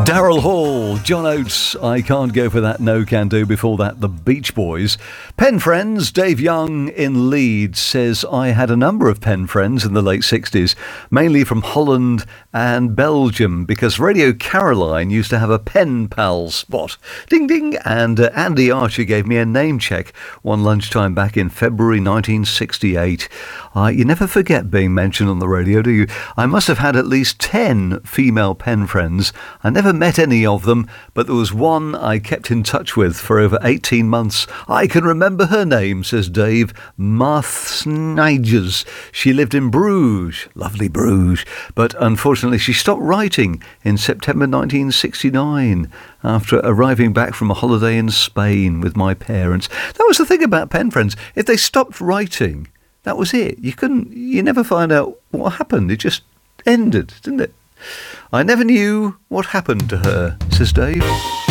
Daryl Hall, John Oates, I Can't Go For That, No Can Do. Before that, the Beach Boys. Pen friends, Dave Young in Leeds says, I had a number of pen friends in the late 60s, mainly from Holland and Belgium, because Radio Caroline used to have a pen pal spot. Ding ding. And Andy Archer gave me a name check one lunchtime back in February 1968. You never forget being mentioned on the radio, do you? I must have had at least 10 female pen friends. I never met any of them, but there was one I kept in touch with for over 18 months. I can remember her name, says Dave, Marth Snidges. She lived in Bruges, lovely Bruges, but unfortunately she stopped writing in September 1969 after arriving back from a holiday in Spain with my parents. That was the thing about pen friends. If they stopped writing, that was it. You never find out what happened. It just ended, didn't it? I never knew what happened to her, says Dave.